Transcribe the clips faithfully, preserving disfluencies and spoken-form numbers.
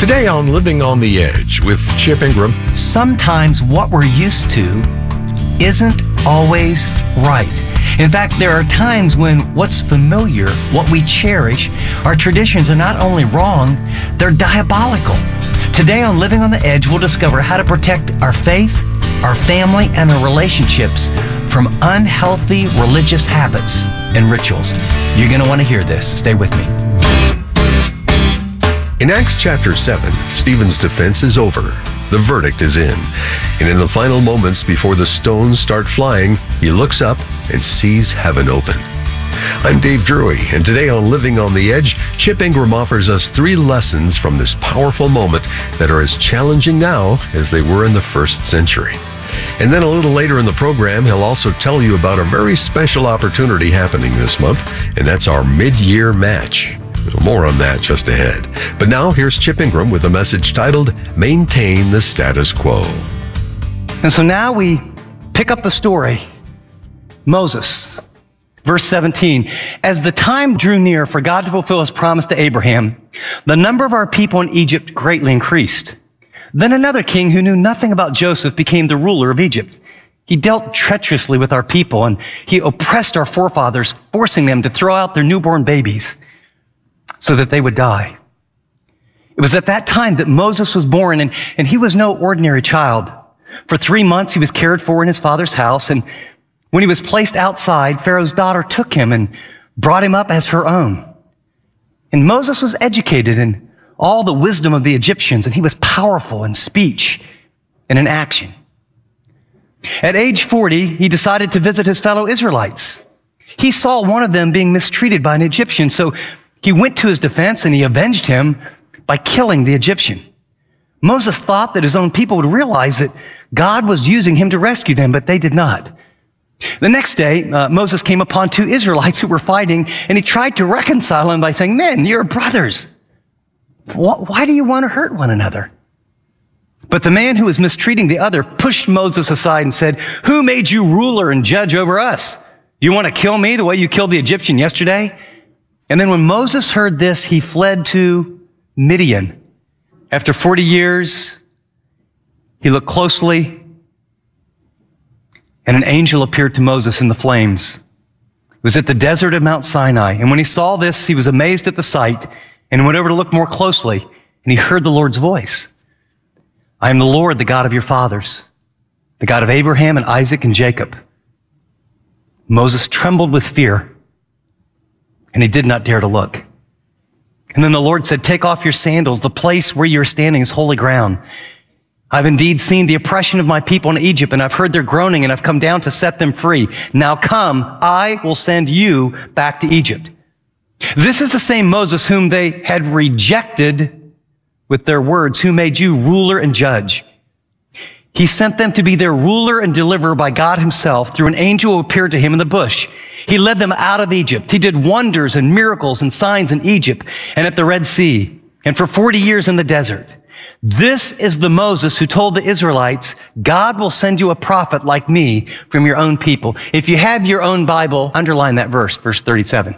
Today on Living on the Edge with Chip Ingram. Sometimes what we're used to isn't always right. In fact, there are times when what's familiar, what we cherish, our traditions are not only wrong, they're diabolical. Today on Living on the Edge, we'll discover how to protect our faith, our family, and our relationships from unhealthy religious habits and rituals. You're going to want to hear this. Stay with me. In Acts chapter seven, Stephen's defense is over. The verdict is in. And in the final moments before the stones start flying, he looks up and sees heaven open. I'm Dave Drury, and today on Living on the Edge, Chip Ingram offers us three lessons from this powerful moment that are as challenging now as they were in the first century. And then a little later in the program, he'll also tell you about a very special opportunity happening this month, and that's our mid-year match. More on that just ahead. But now here's Chip Ingram with a message titled, Maintain the Status Quo. And so now we pick up the story. Moses, verse seventeen. As the time drew near for God to fulfill his promise to Abraham, the number of our people in Egypt greatly increased. Then another king who knew nothing about Joseph became the ruler of Egypt. He dealt treacherously with our people, and he oppressed our forefathers, forcing them to throw out their newborn babies so that they would die. It was at that time that Moses was born, and, and he was no ordinary child. For three months, he was cared for in his father's house, and when he was placed outside, Pharaoh's daughter took him and brought him up as her own. And Moses was educated in all the wisdom of the Egyptians, and he was powerful in speech and in action. At age forty, he decided to visit his fellow Israelites. He saw one of them being mistreated by an Egyptian, so he went to his defense and he avenged him by killing the Egyptian. Moses thought that his own people would realize that God was using him to rescue them, but they did not. The next day, uh, Moses came upon two Israelites who were fighting, and he tried to reconcile them by saying, "Men, you're brothers. Why do you want to hurt one another?" But the man who was mistreating the other pushed Moses aside and said, "Who made you ruler and judge over us? Do you want to kill me the way you killed the Egyptian yesterday?" And then when Moses heard this, he fled to Midian. After forty years, he looked closely, and an angel appeared to Moses in the flames. It was at the desert of Mount Sinai. And when he saw this, he was amazed at the sight, and went over to look more closely, and he heard the Lord's voice. "I am the Lord, the God of your fathers, the God of Abraham and Isaac and Jacob." Moses trembled with fear, and he did not dare to look. And then the Lord said, "Take off your sandals. The place where you're standing is holy ground. I've indeed seen the oppression of my people in Egypt, and I've heard their groaning, and I've come down to set them free. Now come, I will send you back to Egypt." This is the same Moses whom they had rejected with their words, "Who made you ruler and judge?" He sent them to be their ruler and deliverer by God himself through an angel who appeared to him in the bush. He led them out of Egypt. He did wonders and miracles and signs in Egypt and at the Red Sea, and for forty years in the desert. This is the Moses who told the Israelites, "God will send you a prophet like me from your own people." If you have your own Bible, underline that verse, verse thirty-seven.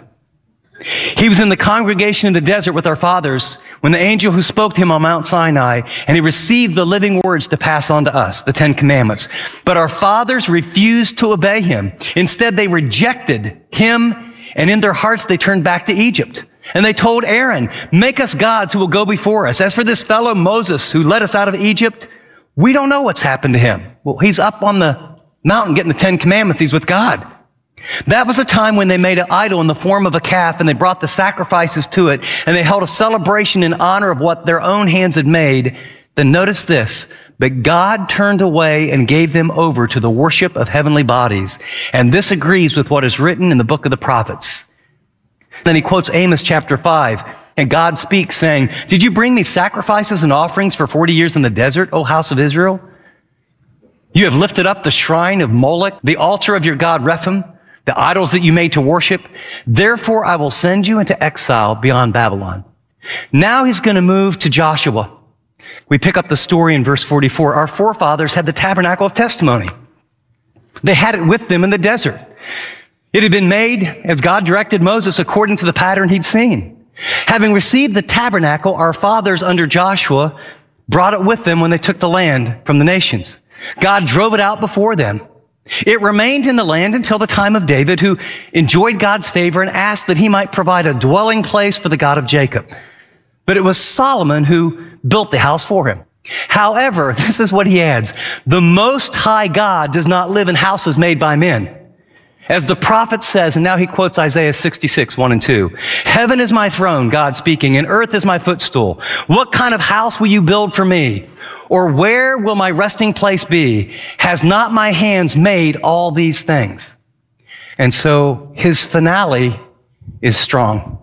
He was in the congregation in the desert with our fathers when the angel who spoke to him on Mount Sinai, and he received the living words to pass on to us, the Ten Commandments. But our fathers refused to obey him. Instead, they rejected him, and in their hearts they turned back to Egypt. And they told Aaron, "Make us gods who will go before us. As for this fellow Moses who led us out of Egypt, we don't know what's happened to him." Well, he's up on the mountain getting the Ten Commandments. He's with God. That was a time when they made an idol in the form of a calf, and they brought the sacrifices to it, and they held a celebration in honor of what their own hands had made. Then notice this, "But God turned away and gave them over to the worship of heavenly bodies." And this agrees with what is written in the book of the prophets. Then he quotes Amos chapter five, and God speaks saying, "Did you bring me sacrifices and offerings for forty years in the desert, O house of Israel? You have lifted up the shrine of Moloch, the altar of your god Rephaim, the idols that you made to worship. Therefore, I will send you into exile beyond Babylon." Now he's going to move to Joshua. We pick up the story in verse forty-four. Our forefathers had the tabernacle of testimony. They had it with them in the desert. It had been made as God directed Moses according to the pattern he'd seen. Having received the tabernacle, our fathers under Joshua brought it with them when they took the land from the nations. God drove it out before them. It remained in the land until the time of David, who enjoyed God's favor and asked that he might provide a dwelling place for the God of Jacob. But it was Solomon who built the house for him. However, this is what he adds, the Most High God does not live in houses made by men. As the prophet says, and now he quotes Isaiah sixty-six, one and two, heaven is my throne, God speaking, and earth is my footstool. What kind of house will you build for me? Or where will my resting place be? Has not my hands made all these things? And so his finale is strong.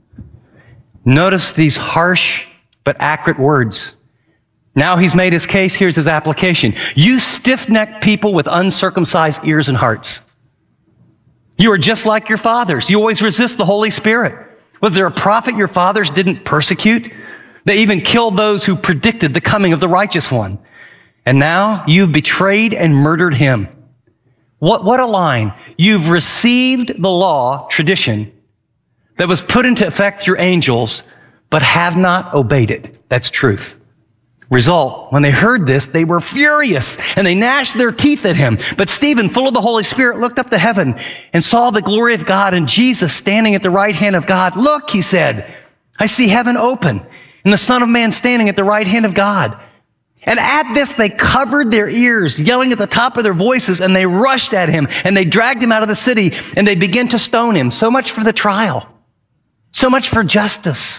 Notice these harsh but accurate words. Now he's made his case. Here's his application. You stiff-necked people with uncircumcised ears and hearts. You are just like your fathers. You always resist the Holy Spirit. Was there a prophet your fathers didn't persecute? They even killed those who predicted the coming of the righteous one. And now you've betrayed and murdered him. What, what a line. You've received the law, tradition, that was put into effect through angels, but have not obeyed it. That's truth. Result, when they heard this, they were furious and they gnashed their teeth at him. But Stephen, full of the Holy Spirit, looked up to heaven and saw the glory of God and Jesus standing at the right hand of God. Look, he said, I see heaven open and the Son of Man standing at the right hand of God. And at this, they covered their ears, yelling at the top of their voices, and they rushed at him and they dragged him out of the city and they began to stone him. So much for the trial. So much for justice.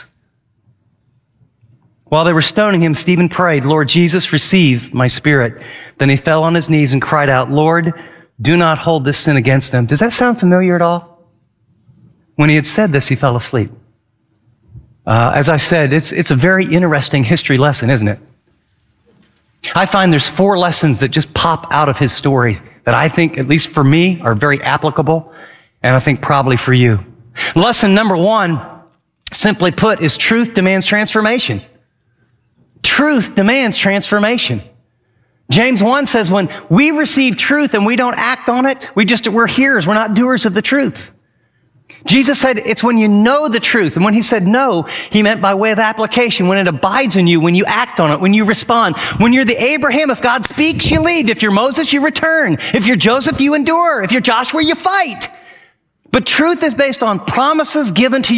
While they were stoning him, Stephen prayed, Lord Jesus, receive my spirit. Then he fell on his knees and cried out, Lord, do not hold this sin against them. Does that sound familiar at all? When he had said this, he fell asleep. Uh, as I said, it's, it's a very interesting history lesson, isn't it? I find there's four lessons that just pop out of his story that I think, at least for me, are very applicable, and I think probably for you. Lesson number one, simply put, is truth demands transformation. Truth demands transformation. James one says when we receive truth and we don't act on it, we just, we're hearers, we're not doers of the truth. Jesus said it's when you know the truth. And when he said no, he meant by way of application, when it abides in you, when you act on it, when you respond. When you're the Abraham, if God speaks, you leave. If you're Moses, you return. If you're Joseph, you endure. If you're Joshua, you fight. But truth is based on promises given to you.